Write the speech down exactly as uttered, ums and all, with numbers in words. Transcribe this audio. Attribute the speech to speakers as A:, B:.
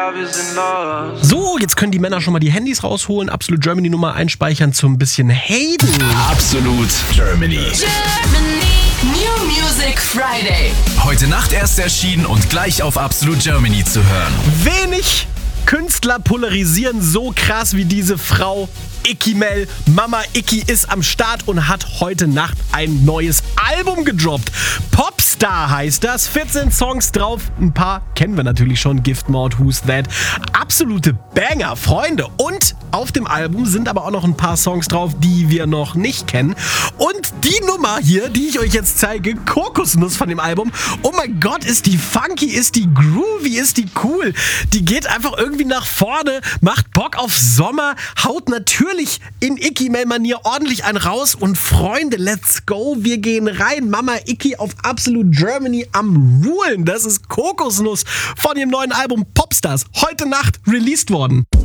A: So, jetzt können die Männer schon mal die Handys rausholen, Absolut Germany Nummer einspeichern zum bisschen Hayden.
B: Absolut Germany.
C: Germany. New Music Friday.
B: Heute Nacht erst erschienen und gleich auf Absolut Germany zu hören.
A: Wenig Künstler polarisieren so krass wie diese Frau. Icky Mel, Mama Icky ist am Start und hat heute Nacht ein neues Album gedroppt. Popstar heißt das, vierzehn Songs drauf, ein paar kennen wir natürlich schon, Giftmord, Who's That. Absolute Banger, Freunde. Und auf dem Album sind aber auch noch ein paar Songs drauf, die wir noch nicht kennen. Und die Nummer hier, die ich euch jetzt zeige, Kokosnuss von dem Album, oh mein Gott, ist die funky, ist die groovy, ist die cool. Die geht einfach irgendwie nach vorne, macht Bock auf Sommer, haut natürlich in Icky-Mel-Manier ordentlich einen raus und Freunde, let's go, wir gehen rein. Mama Icky auf Absolut Germany am Rulen. Das ist Kokosnuss von ihrem neuen Album Popstars, heute Nacht released worden.